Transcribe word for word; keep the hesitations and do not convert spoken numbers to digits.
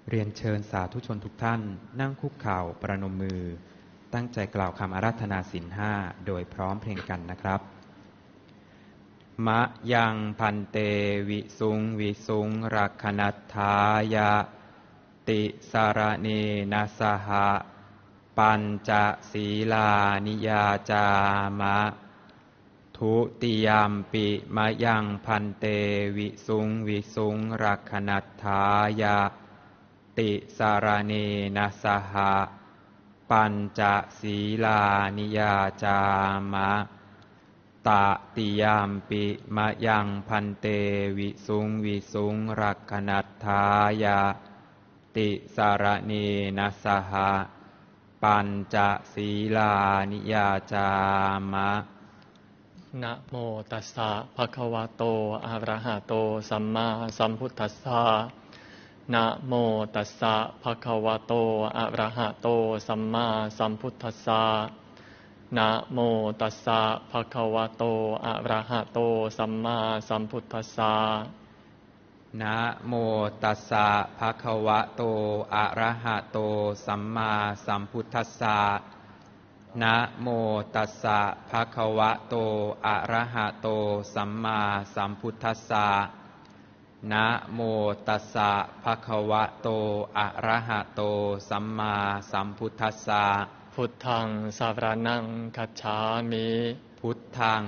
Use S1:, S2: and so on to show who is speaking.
S1: เรียนเชิญสาธุชนทุกท่านนั่งคุกเข่าประนมมือตั้งใจกล่าวคำอาราธนาศีลห้าโดยพร้อมเพรียงกันนะครับมะยังพันเตวิสุงวิสุงรักขณัฏฐายะติสารเนนะสหะปัญจศีลานิยาจามะทุติยามปิมะยังพันเตวิสุงวิสุงรักขณัฏฐายะติสารเนนะสหะปัญจศีลานิยาจามะตติยามปิมะยังพันเตวิสุงวิสุงรักขณัฏฐายะติสารเนนะสหะปัญจศีลานิยาจามะ
S2: นะโมตัสสะภะคะวะโตอะระหะโตสัมมาสัมพุทธัสสะนะโมตัสสะภะคะวะโตอะระหะโตสัมมาสัมพุทธัสสะนะโมตัสสะภะคะวะโตอะระหะโตสัมมาสัมพุทธัสสะ
S1: นะโมตัสสะภะคะวะโตอะระหะโตสัมมาสัมพุทธัสสะนะโมตัสสะภะคะวะโตอะระหะโตสัมมาสัมพุทธัสสะนะโมตัสสะภะคะวะโตอะระหะโตสัมมาสัมพุทธัสสะ
S2: พุทธังสารนังคัจฉามิ
S1: พุทธัง